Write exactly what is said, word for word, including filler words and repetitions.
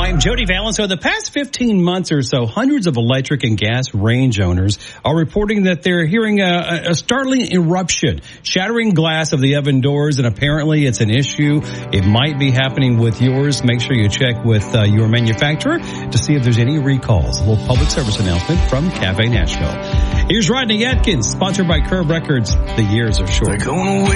I'm Jody Valens. So the past fifteen months or so, hundreds of electric and gas range owners are reporting that they're hearing a, a startling eruption, shattering glass of the oven doors, and apparently it's an issue. It might be happening with yours. Make sure you check with uh, your manufacturer to see if there's any recalls. A little public service announcement from Cafe Nashville. Here's Rodney Atkins, sponsored by Curb Records. The years are short.